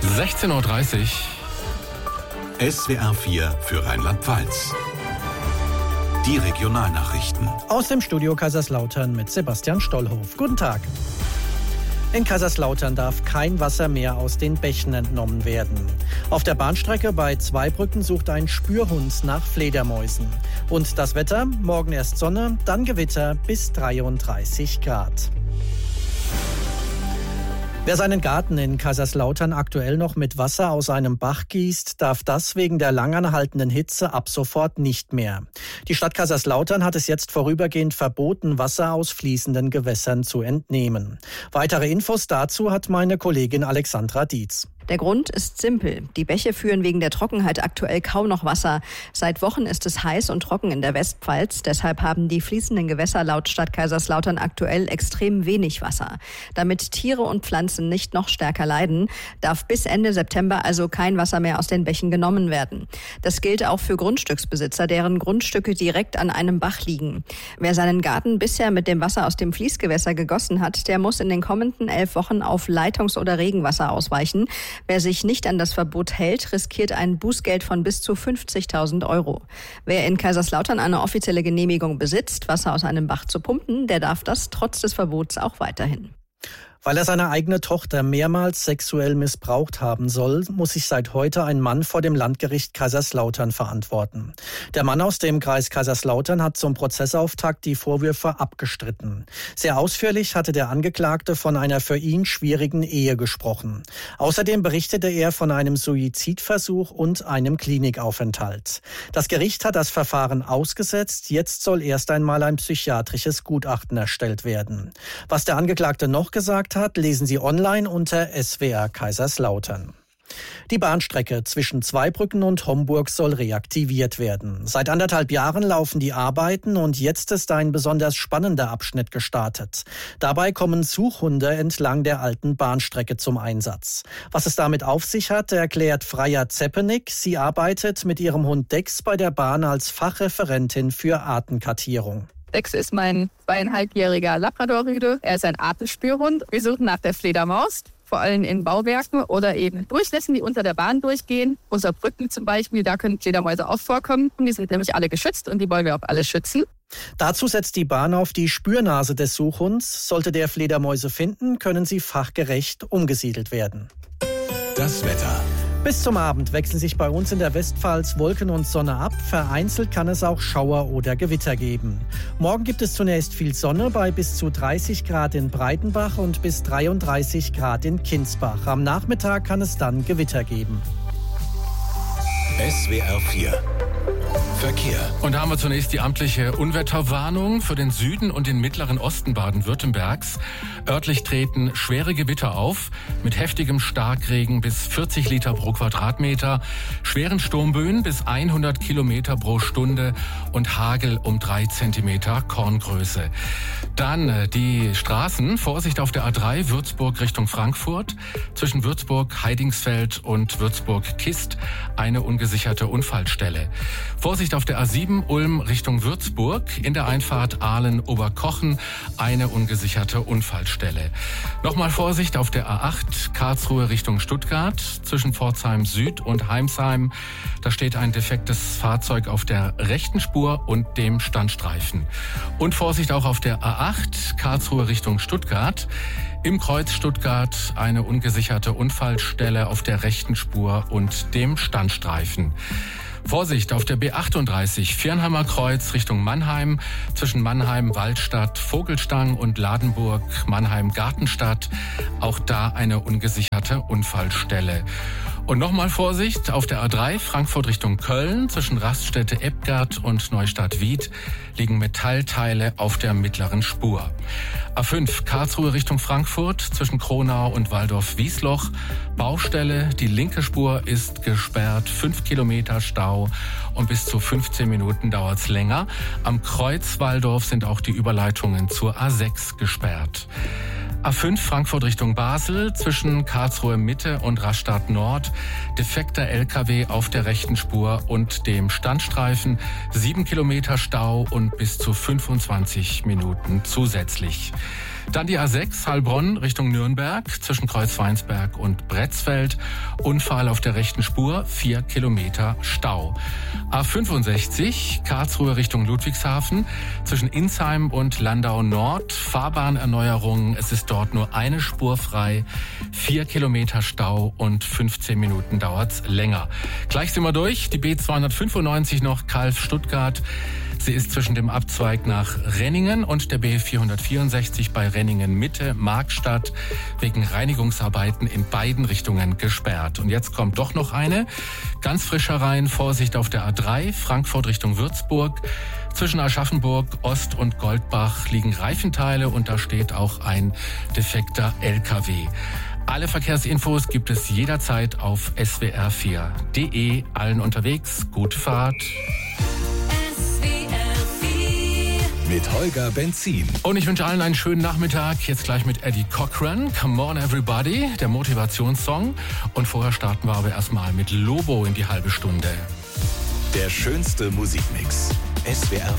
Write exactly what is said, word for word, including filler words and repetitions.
sechzehn Uhr dreißig. S W R vier für Rheinland-Pfalz. Die Regionalnachrichten. Aus dem Studio Kaiserslautern mit Sebastian Stollhof. Guten Tag. In Kaiserslautern darf kein Wasser mehr aus den Bächen entnommen werden. Auf der Bahnstrecke bei Zweibrücken sucht ein Spürhund nach Fledermäusen. Und das Wetter? Morgen erst Sonne, dann Gewitter bis dreiunddreißig Grad. Wer seinen Garten in Kaiserslautern aktuell noch mit Wasser aus einem Bach gießt, darf das wegen der langanhaltenden Hitze ab sofort nicht mehr. Die Stadt Kaiserslautern hat es jetzt vorübergehend verboten, Wasser aus fließenden Gewässern zu entnehmen. Weitere Infos dazu hat meine Kollegin Alexandra Dietz. Der Grund ist simpel. Die Bäche führen wegen der Trockenheit aktuell kaum noch Wasser. Seit Wochen ist es heiß und trocken in der Westpfalz. Deshalb haben die fließenden Gewässer laut Stadt Kaiserslautern aktuell extrem wenig Wasser. Damit Tiere und Pflanzen nicht noch stärker leiden, darf bis Ende September also kein Wasser mehr aus den Bächen genommen werden. Das gilt auch für Grundstücksbesitzer, deren Grundstücke direkt an einem Bach liegen. Wer seinen Garten bisher mit dem Wasser aus dem Fließgewässer gegossen hat, der muss in den kommenden elf Wochen auf Leitungs- oder Regenwasser ausweichen. Wer sich nicht an das Verbot hält, riskiert ein Bußgeld von bis zu fünfzigtausend Euro. Wer in Kaiserslautern eine offizielle Genehmigung besitzt, Wasser aus einem Bach zu pumpen, der darf das trotz des Verbots auch weiterhin. Weil er seine eigene Tochter mehrmals sexuell missbraucht haben soll, muss sich seit heute ein Mann vor dem Landgericht Kaiserslautern verantworten. Der Mann aus dem Kreis Kaiserslautern hat zum Prozessauftakt die Vorwürfe abgestritten. Sehr ausführlich hatte der Angeklagte von einer für ihn schwierigen Ehe gesprochen. Außerdem berichtete er von einem Suizidversuch und einem Klinikaufenthalt. Das Gericht hat das Verfahren ausgesetzt. Jetzt soll erst einmal ein psychiatrisches Gutachten erstellt werden. Was der Angeklagte noch gesagt hat, lesen Sie online unter S W R Kaiserslautern. Die Bahnstrecke zwischen Zweibrücken und Homburg soll reaktiviert werden. Seit anderthalb Jahren laufen die Arbeiten und jetzt ist ein besonders spannender Abschnitt gestartet. Dabei kommen Suchhunde entlang der alten Bahnstrecke zum Einsatz. Was es damit auf sich hat, erklärt Freya Zeppenig. Sie arbeitet mit ihrem Hund Dex bei der Bahn als Fachreferentin für Artenkartierung. Dex ist mein zweieinhalbjähriger Labrador-Rüde. Er ist ein Artenspürhund. Wir suchen nach der Fledermaus, vor allem in Bauwerken oder eben Durchlässen, die unter der Bahn durchgehen. Unter Brücken zum Beispiel, da können Fledermäuse auch vorkommen. Die sind nämlich alle geschützt und die wollen wir auch alle schützen. Dazu setzt die Bahn auf die Spürnase des Suchhunds. Sollte der Fledermäuse finden, können sie fachgerecht umgesiedelt werden. Das Wetter. Bis zum Abend wechseln sich bei uns in der Westpfalz Wolken und Sonne ab. Vereinzelt kann es auch Schauer oder Gewitter geben. Morgen gibt es zunächst viel Sonne bei bis zu dreißig Grad in Breitenbach und bis dreiunddreißig Grad in Kinsbach. Am Nachmittag kann es dann Gewitter geben. S W R vier Verkehr. Und da haben wir zunächst die amtliche Unwetterwarnung für den Süden und den mittleren Osten Baden-Württembergs. Örtlich treten schwere Gewitter auf mit heftigem Starkregen bis vierzig Liter pro Quadratmeter, schweren Sturmböen bis hundert Kilometer pro Stunde und Hagel um drei Zentimeter Korngröße. Dann die Straßen. Vorsicht auf der A drei Würzburg Richtung Frankfurt. Zwischen Würzburg, Heidingsfeld und Würzburg-Kist eine ungesicherte Unfallstelle. Vorsicht auf der A sieben Ulm Richtung Würzburg. In der Einfahrt Aalen-Oberkochen eine ungesicherte Unfallstelle. Nochmal Vorsicht auf der A acht Karlsruhe Richtung Stuttgart. Zwischen Pforzheim Süd und Heimsheim. Da steht ein defektes Fahrzeug auf der rechten Spur und dem Standstreifen. Und Vorsicht auch auf der A acht Karlsruhe Richtung Stuttgart. Im Kreuz Stuttgart eine ungesicherte Unfallstelle auf der rechten Spur und dem Standstreifen. Vorsicht auf der B achtunddreißig Viernheimer Kreuz Richtung Mannheim, zwischen Mannheim, Waldstadt, Vogelstang und Ladenburg, Mannheim, Gartenstadt. Auch da eine ungesicherte Unfallstelle. Und nochmal Vorsicht auf der A drei Frankfurt Richtung Köln, zwischen Raststätte Ebgard und Neustadt-Wied liegen Metallteile auf der mittleren Spur. A fünf Karlsruhe Richtung Frankfurt, zwischen Kronau und Waldorf-Wiesloch. Baustelle, die linke Spur ist gesperrt, fünf Kilometer Stau und bis zu fünfzehn Minuten dauert's länger. Am Kreuz Waldorf sind auch die Überleitungen zur A sechs gesperrt. A fünf Frankfurt Richtung Basel, zwischen Karlsruhe Mitte und Rastatt Nord. Defekter L K W auf der rechten Spur und dem Standstreifen. Sieben Kilometer Stau und bis zu fünfundzwanzig Minuten zusätzlich. Dann die A sechs Heilbronn Richtung Nürnberg zwischen Kreuzweinsberg und Bretzfeld. Unfall auf der rechten Spur, vier Kilometer Stau. A fünfundsechzig Karlsruhe Richtung Ludwigshafen zwischen Insheim und Landau Nord. Fahrbahnerneuerung, es ist dort nur eine Spur frei. Vier Kilometer Stau und fünfzehn Minuten dauert's länger. Gleich sind wir durch. Die B zweihundertfünfundneunzig noch Calw-Stuttgart. Sie ist zwischen dem Abzweig nach Renningen und der B vierhundertvierundsechzig bei Renningen-Mitte-Markstadt wegen Reinigungsarbeiten in beiden Richtungen gesperrt. Und jetzt kommt doch noch eine. Ganz frisch herein, Vorsicht auf der A drei, Frankfurt Richtung Würzburg. Zwischen Aschaffenburg, Ost und Goldbach liegen Reifenteile und da steht auch ein defekter L K W. Alle Verkehrsinfos gibt es jederzeit auf S W R vier punkt de. Allen unterwegs, gute Fahrt. Mit Holger Benzin. Und ich wünsche allen einen schönen Nachmittag. Jetzt gleich mit Eddie Cochran. Come on everybody, der Motivationssong. Und vorher starten wir aber erstmal mit Lobo in die halbe Stunde. Der schönste Musikmix. S W R